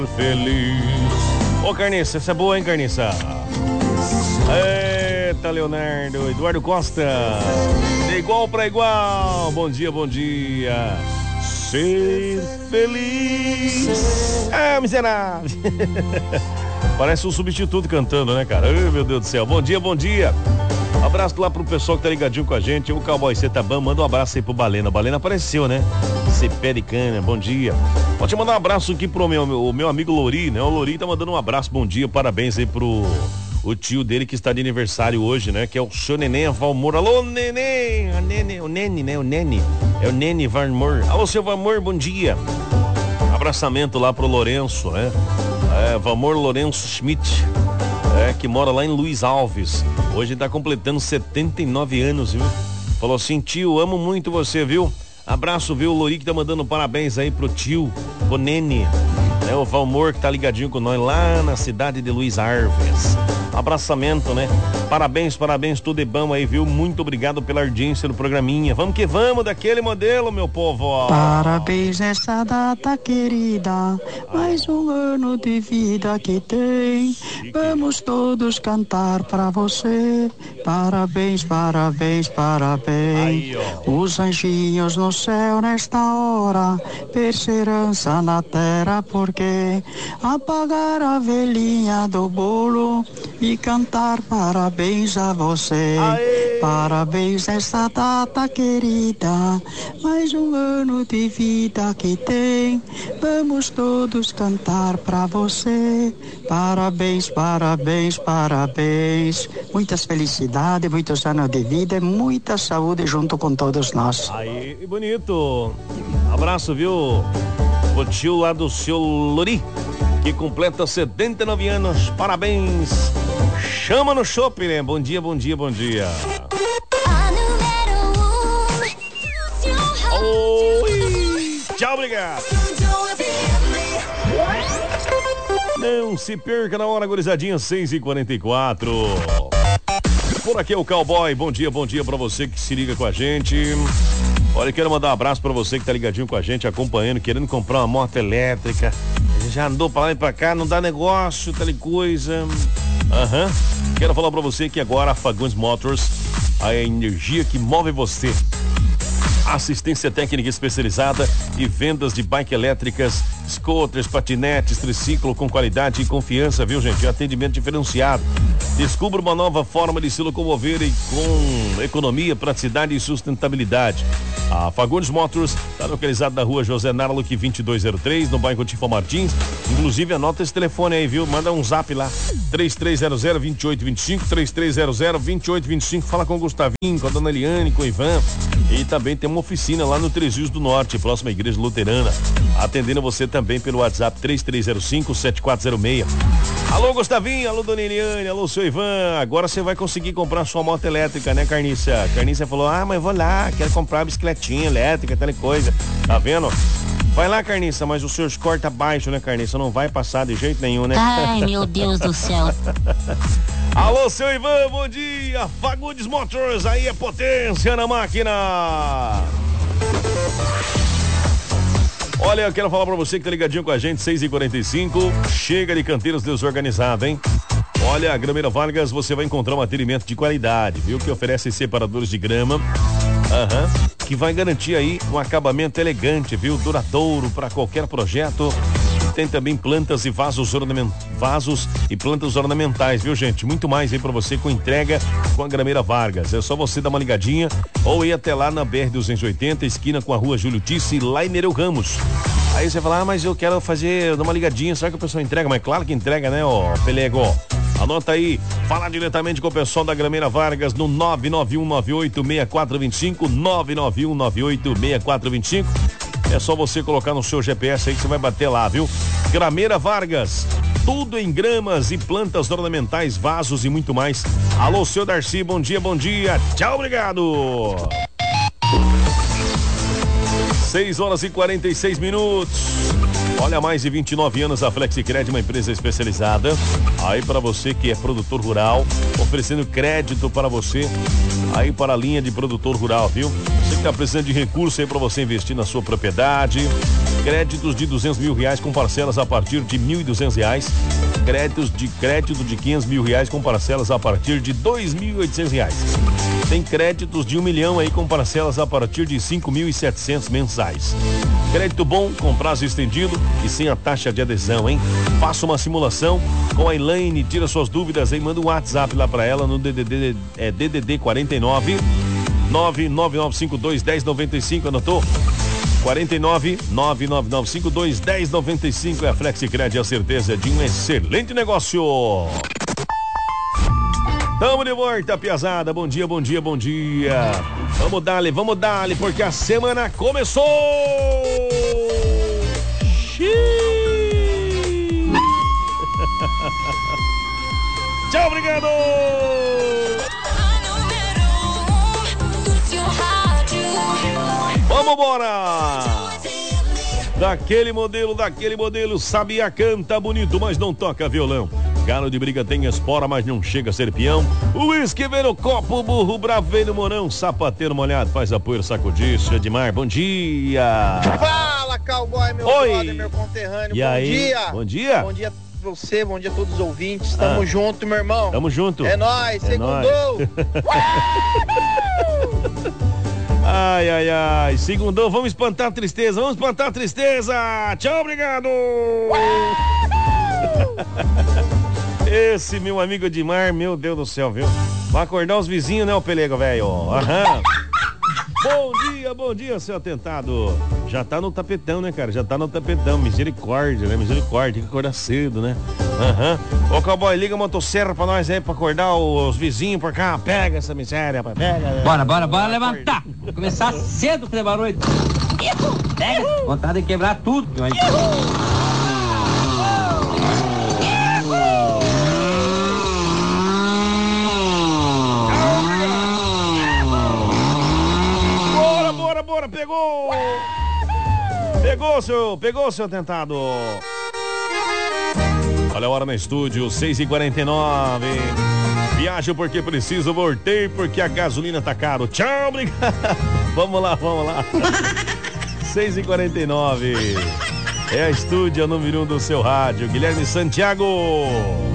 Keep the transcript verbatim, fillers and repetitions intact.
Feliz. Ô, Carniça, essa é boa, hein, Carniça? Eita, Leonardo, Eduardo Costa. De igual pra igual. Bom dia, bom dia. Ser feliz. Ah, miserável. Parece um substituto cantando, né, cara? Ai, meu Deus do céu. Bom dia, bom dia. Abraço lá pro pessoal que tá ligadinho com a gente. O Cowboy Cetabam, manda um abraço aí pro Balena. A Balena apareceu, né? Cepé de cana, bom dia. Pode mandar um abraço aqui pro meu, meu, meu amigo Lori, né? O Lori tá mandando um abraço, bom dia, parabéns aí pro o tio dele que está de aniversário hoje, né? Que é o seu Neném Valmor. Alô, Neném! O Nene, o Nene, né? O Nene. É o Nene Valmor. Alô, seu Valmor, bom dia. Abraçamento lá pro Lourenço, né? É, Valmor Lourenço Schmidt. É, que mora lá em Luiz Alves. Hoje tá completando setenta e nove anos, viu? Falou assim, tio, amo muito você, viu? Abraço, viu? O Lori que tá mandando parabéns aí pro tio, o Nene. É o Valmor que tá ligadinho com nós lá na cidade de Luiz Alves. Abraçamento, né? Parabéns, parabéns, tudo é bom aí, viu? Muito obrigado pela audiência do programinha. Vamos que vamos daquele modelo, meu povo. Parabéns nessa data querida, mais um ano de vida que tem. Vamos todos cantar pra você. Parabéns, parabéns, parabéns. Os anjinhos no céu nesta hora, perseverança na terra, porque apagar a velhinha do bolo e cantar parabéns a você. Aê! Parabéns nessa data querida, mais um ano de vida que tem. Vamos todos cantar pra você. Parabéns, parabéns, parabéns. Muitas felicidades, muitos anos de vida e muita saúde junto com todos nós. Aí, bonito. Abraço, viu? O tio lá do seu Lori, que completa setenta e nove anos. Parabéns. Chama no shopping, né? Bom dia, bom dia, bom dia. Oi. Tchau, obrigado. Não se perca na hora, gurizadinha, seis e quarenta e quatro. Por aqui é o Cowboy. Bom dia, bom dia pra você que se liga com a gente. Olha, quero mandar um abraço pra você que tá ligadinho com a gente, acompanhando, querendo comprar uma moto elétrica. Já andou pra lá e pra cá, não dá negócio, tal coisa. Aham. Uhum. Quero falar pra você que agora a Fagundes Motors, a energia que move você. Assistência técnica especializada e vendas de bike elétricas, scooters, patinetes, triciclo com qualidade e confiança, viu, gente? Atendimento diferenciado. Descubra uma nova forma de se locomover e com economia, praticidade e sustentabilidade. A Fagundes Motors está localizada na rua José Narlock vinte e dois zero três, no bairro Tifa Martins. Inclusive, anota esse telefone aí, viu? Manda um zap lá, três três zero zero, dois oito dois cinco, três três zero zero, dois oito dois cinco. Fala com o Gustavinho, com a dona Eliane, com o Ivan. E também tem uma oficina lá no Três Rios do Norte, próxima à Igreja Luterana. Atendendo você também pelo WhatsApp três três zero cinco, sete quatro zero seis. Alô, Gustavinho, alô, dona Eliane, alô, seu Ivan. Agora você vai conseguir comprar sua moto elétrica, né, Carniça? Carniça falou, ah, mas eu vou lá, quero comprar uma bicicletinha elétrica, tal coisa. Tá vendo? Vai lá, Carniça, mas o seu score tá baixo, né, Carniça? Não vai passar de jeito nenhum, né? Ai, meu Deus do céu. Alô, seu Ivan, bom dia. Fagundes Motors, aí é potência na máquina. Olha, eu quero falar pra você que tá ligadinho com a gente, seis e quarenta e cinco. Chega de canteiros desorganizados, hein? Olha, a Grameira Vargas, você vai encontrar um atendimento de qualidade, viu? Que oferece separadores de grama. Aham. Uhum. Que vai garantir aí um acabamento elegante, viu? Duradouro para qualquer projeto. Tem também plantas e vasos ornamentais, vasos e plantas ornamentais, viu, gente? Muito mais aí pra você com entrega com a Grameira Vargas. É só você dar uma ligadinha ou ir até lá na B R duzentos e oitenta, esquina com a rua Júlio Tisse, lá em Nereu Ramos. Aí você fala, ah, mas eu quero fazer, dar uma ligadinha, será que o pessoal entrega? Mas claro que entrega, né, ó, Pelego? Anota aí, fala diretamente com o pessoal da Grameira Vargas no nove nove um nove oito seis quatro dois cinco, nove nove um nove oito seis quatro dois cinco. É só você colocar no seu G P S aí que você vai bater lá, viu? Grameira Vargas, tudo em gramas e plantas ornamentais, vasos e muito mais. Alô, seu Darcy, bom dia, bom dia. Tchau, obrigado. seis horas e quarenta e seis minutos. Olha, há mais de vinte e nove anos a Flexicred, uma empresa especializada aí para você que é produtor rural, oferecendo crédito para você aí para a linha de produtor rural, viu? Você que tá precisando de recurso aí para você investir na sua propriedade, Créditos de duzentos mil reais com parcelas a partir de mil e duzentos reais. Créditos de crédito de quinhentos mil reais com parcelas a partir de dois mil e oitocentos reais. Tem créditos de um milhão aí com parcelas a partir de cinco mil e setecentos mensais. Crédito bom, com prazo estendido e sem a taxa de adesão, hein? Faça uma simulação com a Elaine, tira suas dúvidas aí, manda um WhatsApp lá pra ela no D D D, é, D D D quarenta e nove, nove nove nove cinco dois, um zero nove cinco, anotou? quarenta e nove, nove nove nove cinco dois, um zero nove cinco é a Flexicred, a certeza de um excelente negócio. Tamo de volta, piazada. Bom dia, bom dia, bom dia. Vamos dar-lhe, vamos dar-lhe, porque a semana começou! Xiii. Tchau, obrigado! Vamos embora! Daquele modelo, daquele modelo, Sabia canta bonito, mas não toca violão. Galo de briga tem espora, mas não chega a ser peão. O uísque vem no copo, burro bravo vem no morão. Sapateiro molhado faz a poeira sacudir. Edmar, bom dia. Fala, cowboy, meu Oi. brother, meu conterrâneo. E bom aí? dia. Bom dia. Bom dia a você, bom dia a todos os ouvintes. Tamo ah. junto, meu irmão. Tamo junto. É nóis, é segundou. Ai, ai, ai. Segundou, vamos espantar a tristeza, vamos espantar a tristeza. Tchau, obrigado. Esse meu amigo Edmar, meu Deus do céu, viu? Vai acordar os vizinhos, né, o pelego, velho? Aham. Bom dia, bom dia, seu atentado. Já tá no tapetão, né, cara? Já tá no tapetão. Misericórdia, né? Misericórdia, tem que acordar cedo, né? Aham. Uhum. Ô, cowboy, liga a motosserra pra nós aí, pra acordar os vizinhos por cá. Pega essa miséria, rapaz. Pega. Bora, bora, bora levantar. Vou começar cedo pra levar a noite. Pega. Vontade de quebrar tudo. Bora, pegou! Pegou, seu, pegou, seu tentado. Olha a hora no estúdio, seis e quarenta e nove. Viajo porque preciso, voltei porque a gasolina tá caro. Tchau, obrigado. Vamos lá, vamos lá. seis e quarenta e nove. É a estúdio número um do seu rádio, Guilherme Santiago.